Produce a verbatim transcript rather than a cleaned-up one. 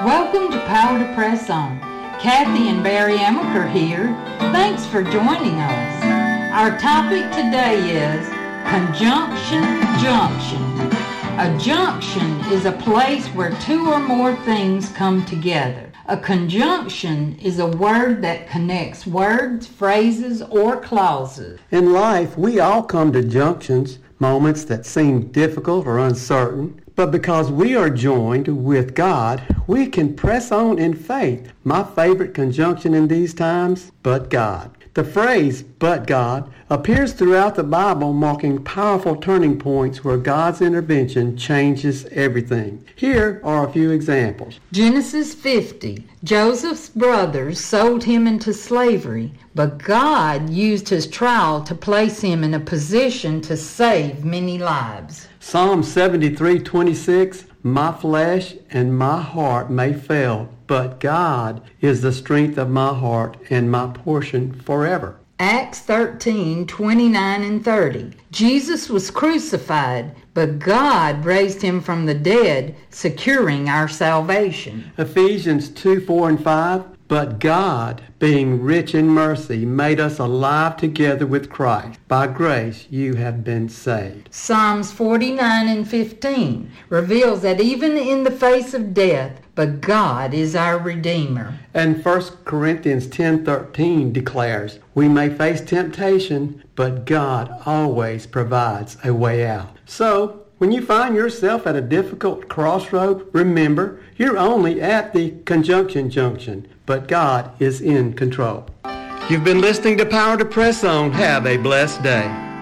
Welcome to Power to Press On. Kathy and Barry Amaker here. Thanks for joining us. Our topic today is Conjunction Junction. A junction is a place where two or more things come together. A conjunction is a word that connects words, phrases, or clauses. In life, we all come to junctions, moments that seem difficult or uncertain. But because we are joined with God, we can press on in faith. My favorite conjunction in these times, but God. The phrase, but God, appears throughout the Bible, marking powerful turning points where God's intervention changes everything. Here are a few examples. Genesis fifty. Joseph's brothers sold him into slavery, but God used his trial to place him in a position to save many lives. Psalm seventy-three twenty-six, my flesh and my heart may fail, but God is the strength of my heart and my portion forever. Acts thirteen twenty-nine and thirty. Jesus was crucified, but God raised him from the dead, securing our salvation. Ephesians two four and five. But God, being rich in mercy, made us alive together with Christ. By grace you have been saved. Psalms forty-nine and fifteen reveals that even in the face of death, but God is our Redeemer. And First Corinthians ten thirteen declares, we may face temptation, but God always provides a way out. So, when you find yourself at a difficult crossroad, remember, you're only at the conjunction junction, but God is in control. You've been listening to Power to Press On. Have a blessed day.